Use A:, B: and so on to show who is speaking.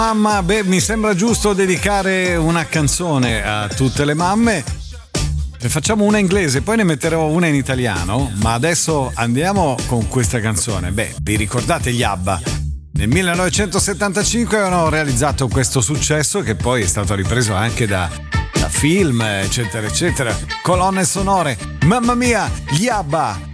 A: Mamma, beh, mi sembra giusto dedicare una canzone a tutte le mamme. Ne facciamo una inglese, poi ne metterò una in italiano, ma adesso andiamo con questa canzone. Beh, vi ricordate gli ABBA? Nel 1975 avevano realizzato questo successo che poi è stato ripreso anche da film, eccetera, eccetera. Colonne sonore. Mamma mia, gli ABBA!